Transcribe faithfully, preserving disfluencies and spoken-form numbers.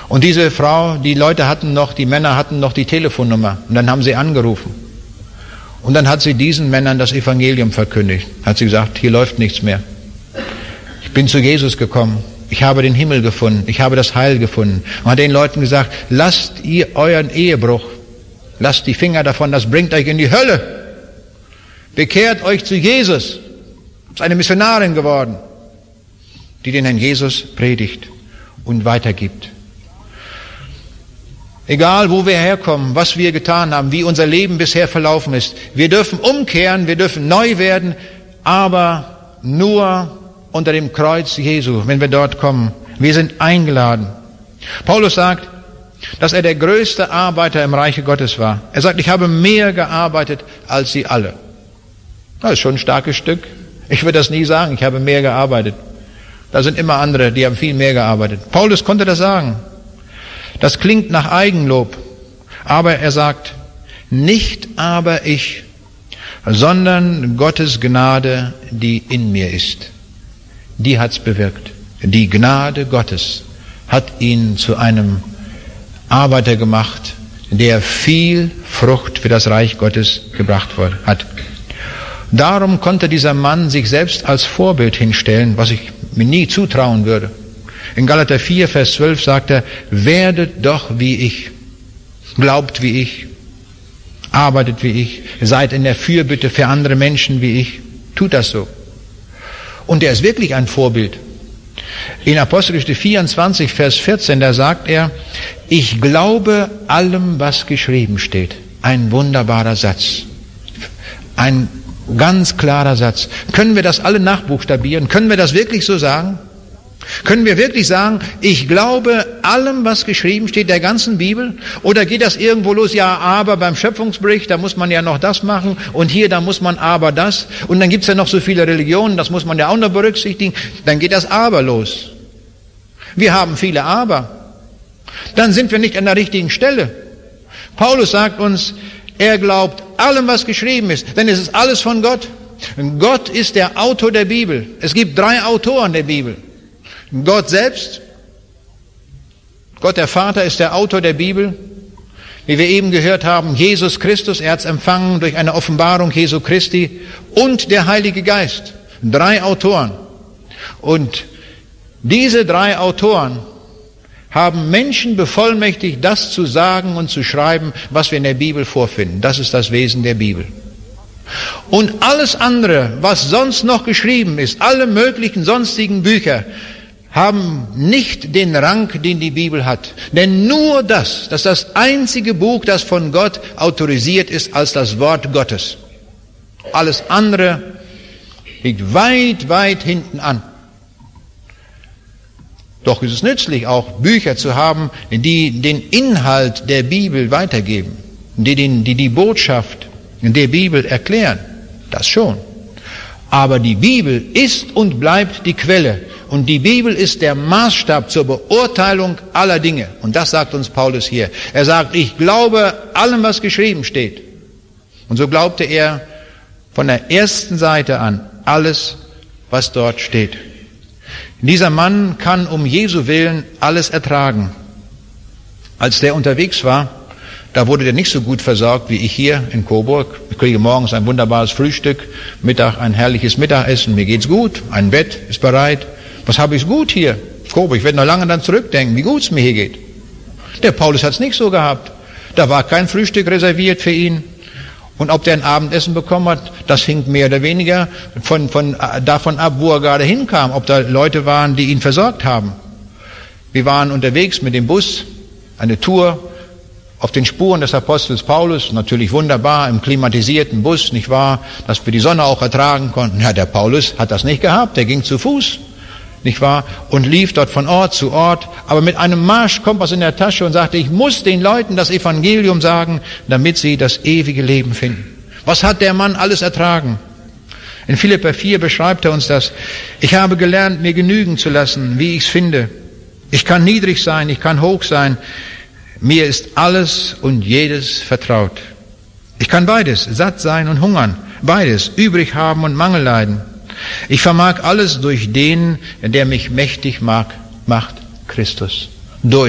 Und diese Frau, die Leute hatten noch, die Männer hatten noch die Telefonnummer. Und dann haben sie angerufen. Und dann hat sie diesen Männern das Evangelium verkündigt. Hat sie gesagt, hier läuft nichts mehr. Ich bin zu Jesus gekommen. Ich habe den Himmel gefunden. Ich habe das Heil gefunden. Und hat den Leuten gesagt, lasst ihr euren Ehebruch. Lasst die Finger davon, das bringt euch in die Hölle. Bekehrt euch zu Jesus. Ist eine Missionarin geworden, die den Herrn Jesus predigt und weitergibt. Egal, wo wir herkommen, was wir getan haben, wie unser Leben bisher verlaufen ist. Wir dürfen umkehren, wir dürfen neu werden, aber nur unter dem Kreuz Jesu, wenn wir dort kommen. Wir sind eingeladen. Paulus sagt, dass er der größte Arbeiter im Reiche Gottes war. Er sagt, ich habe mehr gearbeitet als sie alle. Das ist schon ein starkes Stück. Ich würde das nie sagen, ich habe mehr gearbeitet. Da sind immer andere, die haben viel mehr gearbeitet. Paulus konnte das sagen. Das klingt nach Eigenlob. Aber er sagt, nicht aber ich, sondern Gottes Gnade, die in mir ist. Die hat's bewirkt. Die Gnade Gottes hat ihn zu einem Arbeiter gemacht, der viel Frucht für das Reich Gottes gebracht hat. Darum konnte dieser Mann sich selbst als Vorbild hinstellen, was ich mir nie zutrauen würde. In Galater vier, Vers zwölf sagt er, werdet doch wie ich, glaubt wie ich, arbeitet wie ich, seid in der Fürbitte für andere Menschen wie ich, tut das so. Und er ist wirklich ein Vorbild. In Apostelgeschichte vierundzwanzig, Vers vierzehn, da sagt er, ich glaube allem, was geschrieben steht. Ein wunderbarer Satz. Ein ganz klarer Satz. Können wir das alle nachbuchstabieren? Können wir das wirklich so sagen? Können wir wirklich sagen, ich glaube allem, was geschrieben steht, der ganzen Bibel? Oder geht das irgendwo los? Ja, aber beim Schöpfungsbericht, da muss man ja noch das machen und hier, da muss man aber das. Und dann gibt's ja noch so viele Religionen, das muss man ja auch noch berücksichtigen. Dann geht das aber los. Wir haben viele aber. Dann sind wir nicht an der richtigen Stelle. Paulus sagt uns, er glaubt allem, was geschrieben ist, denn es ist alles von Gott. Gott ist der Autor der Bibel. Es gibt drei Autoren der Bibel. Gott selbst, Gott der Vater ist der Autor der Bibel. Wie wir eben gehört haben, Jesus Christus, er hat es empfangen durch eine Offenbarung Jesu Christi und der Heilige Geist. Drei Autoren. Und diese drei Autoren haben Menschen bevollmächtigt, das zu sagen und zu schreiben, was wir in der Bibel vorfinden. Das ist das Wesen der Bibel. Und alles andere, was sonst noch geschrieben ist, alle möglichen sonstigen Bücher, haben nicht den Rang, den die Bibel hat. Denn nur das, das ist das einzige Buch, das von Gott autorisiert ist als das Wort Gottes. Alles andere liegt weit, weit hinten an. Doch ist es nützlich, auch Bücher zu haben, die den Inhalt der Bibel weitergeben, die den, die, die Botschaft der Bibel erklären. Das schon. Aber die Bibel ist und bleibt die Quelle. Und die Bibel ist der Maßstab zur Beurteilung aller Dinge. Und das sagt uns Paulus hier. Er sagt, ich glaube allem, was geschrieben steht. Und so glaubte er von der ersten Seite an alles, was dort steht. Dieser Mann kann um Jesu Willen alles ertragen. Als der unterwegs war, da wurde der nicht so gut versorgt wie ich hier in Coburg. Ich kriege morgens ein wunderbares Frühstück, Mittag ein herrliches Mittagessen. Mir geht's gut, ein Bett ist bereit. Was habe ich gut hier? Coburg, ich werde noch lange dann zurückdenken, wie gut es mir hier geht. Der Paulus hat es nicht so gehabt. Da war kein Frühstück reserviert für ihn. Und ob der ein Abendessen bekommen hat, das hing mehr oder weniger von, von, davon ab, wo er gerade hinkam. Ob da Leute waren, die ihn versorgt haben. Wir waren unterwegs mit dem Bus, eine Tour auf den Spuren des Apostels Paulus, natürlich wunderbar, im klimatisierten Bus, nicht wahr, dass wir die Sonne auch ertragen konnten. Ja, der Paulus hat das nicht gehabt, der ging zu Fuß, nicht wahr, und lief dort von Ort zu Ort, aber mit einem Marschkompass in der Tasche und sagte, ich muss den Leuten das Evangelium sagen, damit sie das ewige Leben finden. Was hat der Mann alles ertragen? In Philipper vier beschreibt er uns das. Ich habe gelernt, mir genügen zu lassen, wie ich's finde. Ich kann niedrig sein, ich kann hoch sein. Mir ist alles und jedes vertraut. Ich kann beides, satt sein und hungern, beides, übrig haben und Mangel leiden. Ich vermag alles durch den, der mich mächtig macht, Christus. Durch